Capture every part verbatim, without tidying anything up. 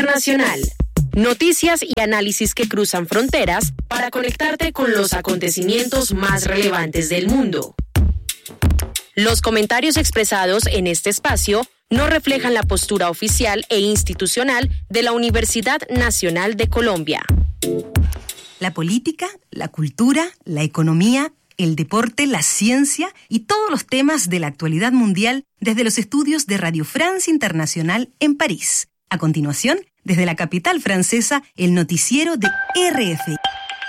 Internacional. Noticias y análisis que cruzan fronteras para conectarte con los acontecimientos más relevantes del mundo. Los comentarios expresados en este espacio no reflejan la postura oficial e institucional de la Universidad Nacional de Colombia. La política, la cultura, la economía, el deporte, la ciencia y todos los temas de la actualidad mundial desde los estudios de Radio France Internacional en París. A continuación, desde la capital francesa, el noticiero de R F I.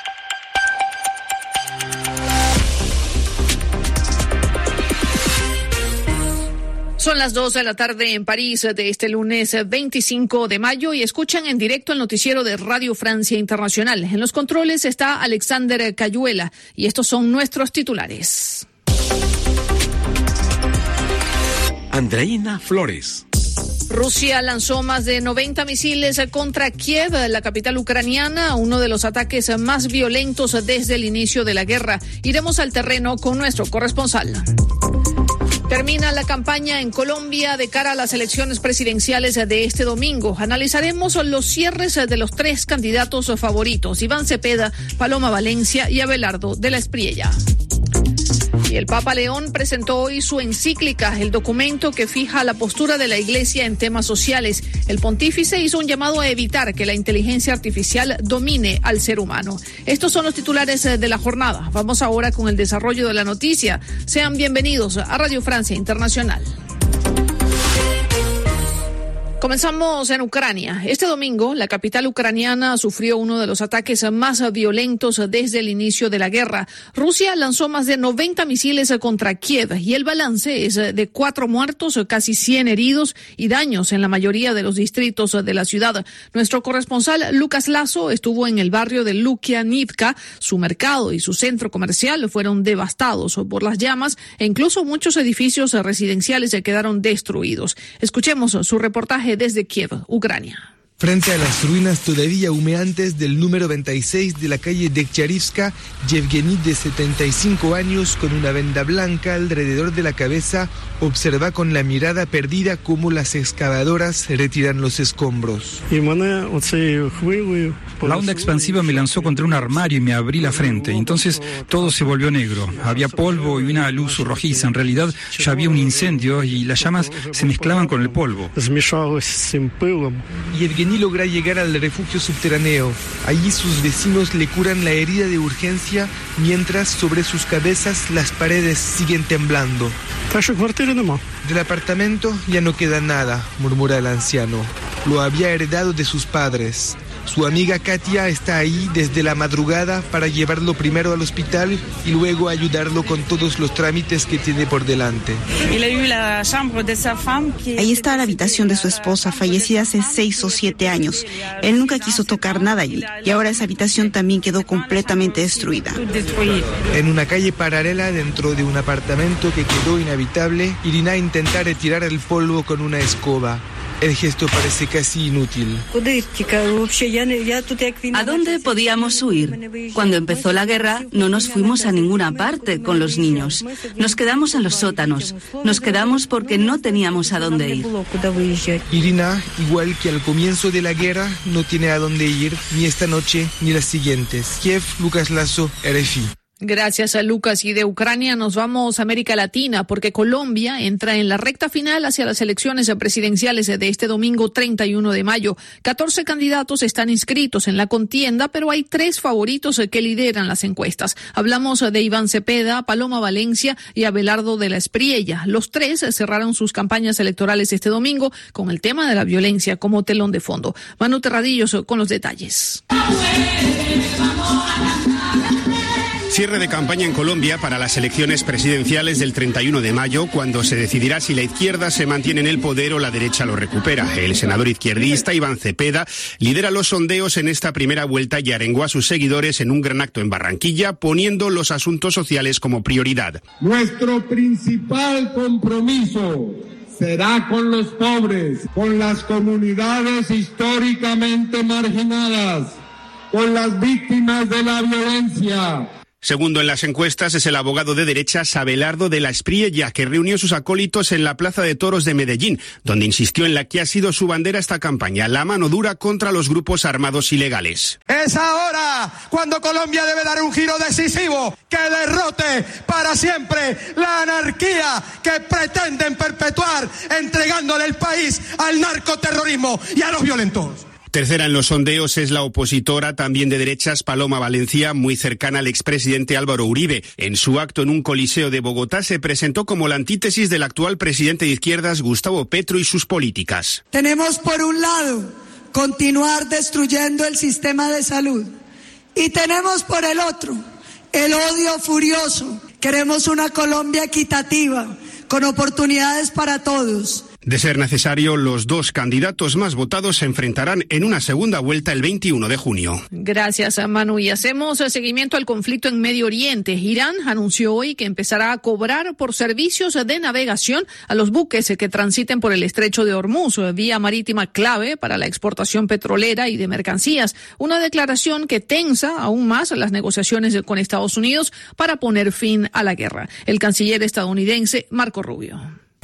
Son las dos de la tarde en París de este lunes veinticinco de mayo y escuchan en directo el noticiero de Radio Francia Internacional. En los controles está Alexander Cayuela y estos son nuestros titulares. Andreina Flores. Rusia lanzó más de noventa misiles contra Kiev, la capital ucraniana, uno de los ataques más violentos desde el inicio de la guerra. Iremos al terreno con nuestro corresponsal. Termina la campaña en Colombia de cara a las elecciones presidenciales de este domingo. Analizaremos los cierres de los tres candidatos favoritos, Iván Cepeda, Paloma Valencia y Abelardo de la Espriella. Y el Papa León presentó hoy su encíclica, el documento que fija la postura de la Iglesia en temas sociales. El pontífice hizo un llamado a evitar que la inteligencia artificial domine al ser humano. Estos son los titulares de la jornada. Vamos ahora con el desarrollo de la noticia. Sean bienvenidos a Radio Francia Internacional. Comenzamos en Ucrania. Este domingo, la capital ucraniana sufrió uno de los ataques más violentos desde el inicio de la guerra. Rusia lanzó más de noventa misiles contra Kiev y el balance es de cuatro muertos, casi cien heridos y daños en la mayoría de los distritos de la ciudad. Nuestro corresponsal Lucas Lazo estuvo en el barrio de Lukianivka. Su mercado y su centro comercial fueron devastados por las llamas e incluso muchos edificios residenciales se quedaron destruidos. Escuchemos su reportaje desde Kiev, Ucrania. Frente a las ruinas todavía humeantes del número veintiséis de la calle Dektyarivska, Yevgeny, de setenta y cinco años, con una venda blanca alrededor de la cabeza, observa con la mirada perdida cómo las excavadoras retiran los escombros. La onda expansiva me lanzó contra un armario y me abrí la frente. Entonces todo se volvió negro. Había polvo y una luz rojiza. En realidad ya había un incendio y las llamas se mezclaban con el polvo. Yevgeny logra llegar al refugio subterráneo. Allí sus vecinos le curan la herida de urgencia, mientras sobre sus cabezas las paredes siguen temblando. Del apartamento ya no queda nada, murmura el anciano. Lo había heredado de sus padres. Su amiga Katia está ahí desde la madrugada para llevarlo primero al hospital y luego ayudarlo con todos los trámites que tiene por delante. Ahí está la habitación de su esposa, fallecida hace seis o siete años. Él nunca quiso tocar nada allí y ahora esa habitación también quedó completamente destruida. En una calle paralela dentro de un apartamento que quedó inhabitable, Irina intenta retirar el polvo con una escoba. El gesto parece casi inútil. ¿A dónde podíamos huir? Cuando empezó la guerra no nos fuimos a ninguna parte con los niños. Nos quedamos en los sótanos. Nos quedamos porque no teníamos a dónde ir. Irina, igual que al comienzo de la guerra, no tiene a dónde ir ni esta noche ni las siguientes. Kiev, Lucas Lazo, R F I. Gracias a Lucas. Y de Ucrania nos vamos a América Latina porque Colombia entra en la recta final hacia las elecciones presidenciales de este domingo treinta y uno de mayo. catorce candidatos están inscritos en la contienda, pero hay tres favoritos que lideran las encuestas. Hablamos de Iván Cepeda, Paloma Valencia y Abelardo de la Espriella. Los tres cerraron sus campañas electorales este domingo con el tema de la violencia como telón de fondo. Manu Terradillos con los detalles. Cierre de campaña en Colombia para las elecciones presidenciales del treinta y uno de mayo, cuando se decidirá si la izquierda se mantiene en el poder o la derecha lo recupera. El senador izquierdista Iván Cepeda lidera los sondeos en esta primera vuelta y arengó a sus seguidores en un gran acto en Barranquilla, poniendo los asuntos sociales como prioridad. Nuestro principal compromiso será con los pobres, con las comunidades históricamente marginadas, con las víctimas de la violencia. Segundo en las encuestas es el abogado de derechas Abelardo de la Espriella, que reunió a sus acólitos en la Plaza de Toros de Medellín, donde insistió en la que ha sido su bandera esta campaña, la mano dura contra los grupos armados ilegales. Es ahora cuando Colombia debe dar un giro decisivo que derrote para siempre la anarquía que pretenden perpetuar entregándole el país al narcoterrorismo y a los violentos. Tercera en los sondeos es la opositora, también de derechas, Paloma Valencia, muy cercana al expresidente Álvaro Uribe. En su acto en un coliseo de Bogotá se presentó como la antítesis del actual presidente de izquierdas, Gustavo Petro, y sus políticas. Tenemos por un lado continuar destruyendo el sistema de salud y tenemos por el otro el odio furioso. Queremos una Colombia equitativa, con oportunidades para todos. De ser necesario, los dos candidatos más votados se enfrentarán en una segunda vuelta el veintiuno de junio. Gracias, Manu. Y hacemos seguimiento al conflicto en Medio Oriente. Irán anunció hoy que empezará a cobrar por servicios de navegación a los buques que transiten por el estrecho de Hormuz, vía marítima clave para la exportación petrolera y de mercancías. Una declaración que tensa aún más las negociaciones con Estados Unidos para poner fin a la guerra. El canciller estadounidense Marco Rubio.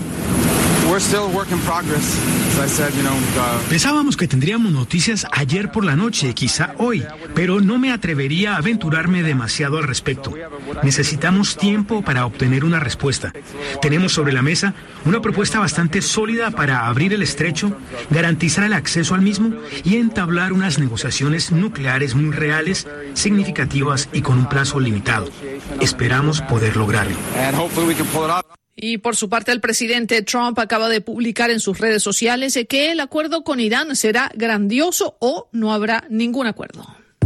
Pensábamos que tendríamos noticias ayer por la noche, quizá hoy, pero no me atrevería a aventurarme demasiado al respecto. Necesitamos tiempo para obtener una respuesta. Tenemos sobre la mesa una propuesta bastante sólida para abrir el estrecho, garantizar el acceso al mismo y entablar unas negociaciones nucleares muy reales, significativas y con un plazo limitado. Esperamos poder lograrlo. Y por su parte, el presidente Trump acaba de publicar en sus redes sociales que el acuerdo con Irán será grandioso o no habrá ningún acuerdo.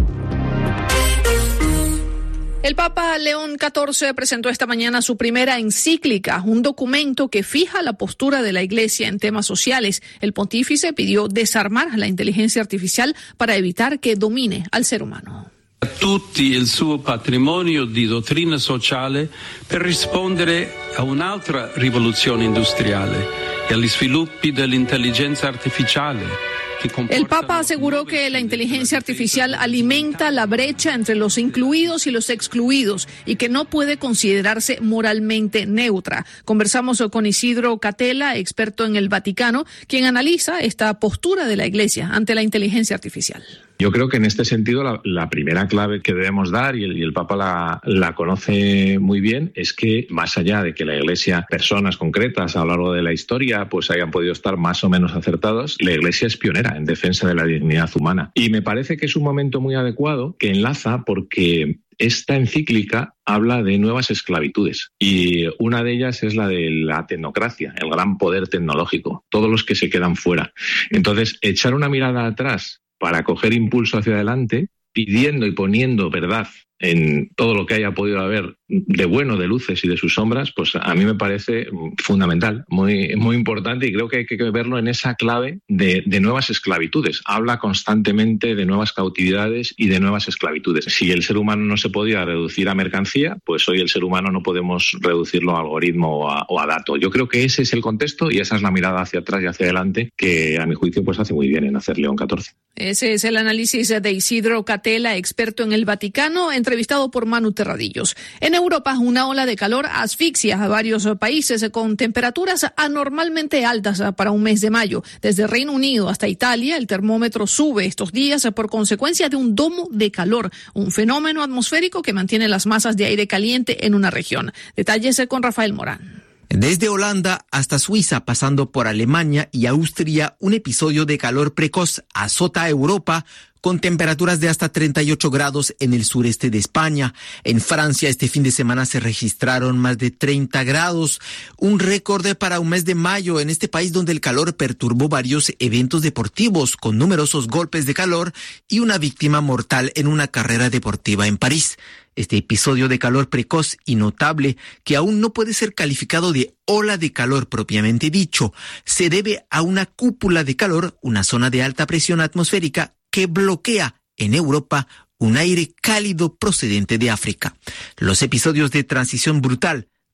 El Papa León catorce presentó esta mañana su primera encíclica, un documento que fija la postura de la Iglesia en temas sociales. El pontífice pidió desarmar la inteligencia artificial para evitar que domine al ser humano. A tutti il suo patrimonio di dottrina sociale per rispondere a un'altra rivoluzione industriale e agli sviluppi dell'intelligenza artificiale. El Papa aseguró que la inteligencia artificial alimenta la brecha entre los incluidos y los excluidos y que no puede considerarse moralmente neutra. Conversamos con Isidro Catella, experto en el Vaticano, quien analiza esta postura de la Iglesia ante la inteligencia artificial. Yo creo que en este sentido la, la primera clave que debemos dar, y el, y el Papa la, la conoce muy bien, es que más allá de que la Iglesia, personas concretas a lo largo de la historia, pues hayan podido estar más o menos acertados, la Iglesia es pionera en defensa de la dignidad humana. Y me parece que es un momento muy adecuado que enlaza porque esta encíclica habla de nuevas esclavitudes y una de ellas es la de la tecnocracia, el gran poder tecnológico, todos los que se quedan fuera. Entonces, echar una mirada atrás para coger impulso hacia adelante, pidiendo y poniendo verdad en todo lo que haya podido haber de bueno, de luces y de sus sombras, pues a mí me parece fundamental, muy, muy importante, y creo que hay que verlo en esa clave de, de nuevas esclavitudes. Habla constantemente de nuevas cautividades y de nuevas esclavitudes. Si el ser humano no se podía reducir a mercancía, pues hoy el ser humano no podemos reducirlo a algoritmo o a, o a dato. Yo creo que ese es el contexto y esa es la mirada hacia atrás y hacia adelante que a mi juicio pues hace muy bien en hacer León catorce. Ese es el análisis de Isidro Catella, experto en el Vaticano, entrevistado por Manu Terradillos. En Europa, una ola de calor asfixia a varios países con temperaturas anormalmente altas para un mes de mayo. Desde Reino Unido hasta Italia, el termómetro sube estos días por consecuencia de un domo de calor, un fenómeno atmosférico que mantiene las masas de aire caliente en una región. Detalles con Rafael Morán. Desde Holanda hasta Suiza, pasando por Alemania y Austria, un episodio de calor precoz azota a Europa, con temperaturas de hasta treinta y ocho grados en el sureste de España. En Francia, este fin de semana se registraron más de treinta grados, un récord para un mes de mayo en este país donde el calor perturbó varios eventos deportivos, con numerosos golpes de calor y una víctima mortal en una carrera deportiva en París. Este episodio de calor precoz y notable, que aún no puede ser calificado de ola de calor propiamente dicho, se debe a una cúpula de calor, una zona de alta presión atmosférica que bloquea en Europa un aire cálido procedente de África. Los episodios de transición brutal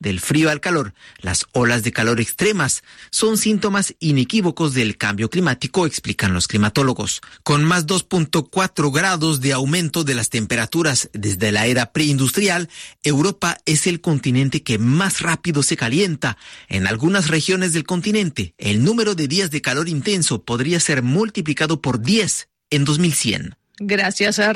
del frío al calor, las olas de calor extremas, son síntomas inequívocos del cambio climático, explican los climatólogos. Con más dos punto cuatro grados de aumento de las temperaturas desde la era preindustrial, Europa es el continente que más rápido se calienta. En algunas regiones del continente, el número de días de calor intenso podría ser multiplicado por diez en dos mil cien. Gracias a